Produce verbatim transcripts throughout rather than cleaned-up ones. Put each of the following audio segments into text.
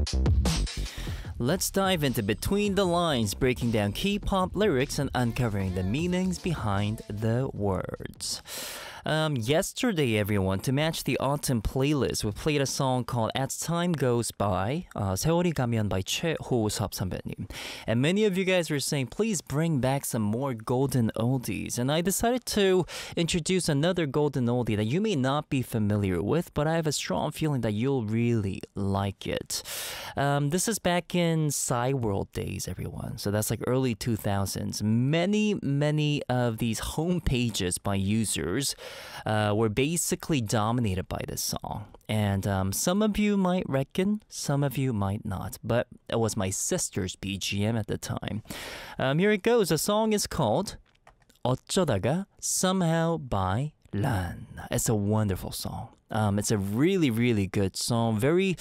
Let's dive into Between the Lines, breaking down K-pop lyrics and uncovering the meanings behind the words. Um, yesterday, everyone, to match the autumn playlist, we played a song called As Time Goes By, uh, 세월이 가면 by 최호섭 선배님. And many of you guys were saying, please bring back some more golden oldies. And I decided to introduce another golden oldie that you may not be familiar with, but I have a strong feeling that you'll really like it. Um, this is back in Psy World days, everyone. So that's like early two thousands. Many, many of these home pages by users Uh, were basically dominated by this song. And um, some of you might reckon, some of you might not. But it was my sister's B G M at the time. Um, here it goes. The song is called 어쩌다가 Somehow by 란. It's a wonderful song. Um, it's a really, really good song. Very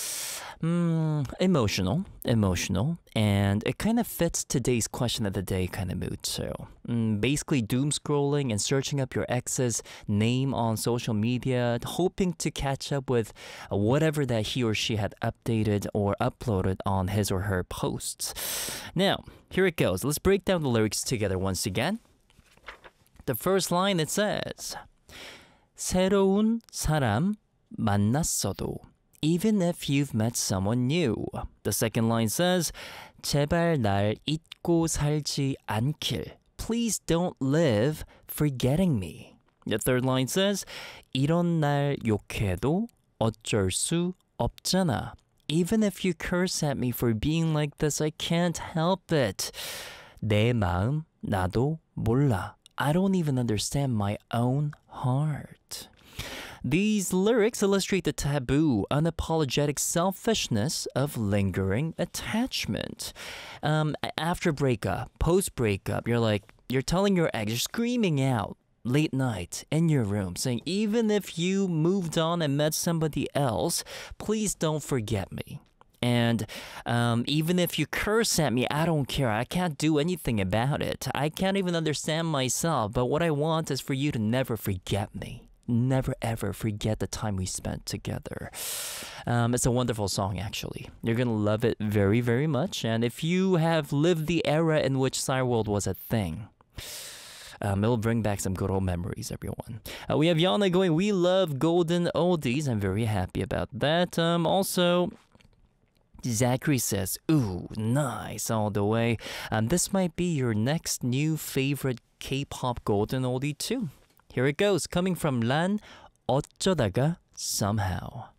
Mm, emotional, emotional, and it kind of fits today's question of the day kind of mood too. Mm, basically, doom scrolling and searching up your ex's name on social media, hoping to catch up with whatever that he or she had updated or uploaded on his or her posts. Now, here it goes. Let's break down the lyrics together once again. The first line, it says, 새로운 사람 만났어도 even if you've met someone new. The second line says, 제발 날 잊고 살지 않길. Please don't live forgetting me. The third line says, 이런 날 욕해도 어쩔 수 없잖아. Even if you curse at me for being like this, I can't help it. 내 마음 나도 몰라. I don't even understand my own heart. These lyrics illustrate the taboo, unapologetic selfishness of lingering attachment. Um, after breakup, post-breakup, you're like, you're telling your ex, you're screaming out late night in your room, saying, even if you moved on and met somebody else, please don't forget me. And um, even if you curse at me, I don't care. I can't do anything about it. I can't even understand myself. But what I want is for you to never forget me. Never ever forget the time we spent together. Um, it's a wonderful song, actually. You're gonna love it very, very much. And if you have lived the era in which Psy World was a thing, um, it'll bring back some good old memories, everyone. Uh, we have Yana going, we love golden oldies. I'm very happy about that. Um, also, Zachary says, ooh, nice all the way. Um, this might be your next new favorite K-pop golden oldie too. Here it goes, coming from 란, 어쩌다가 Somehow.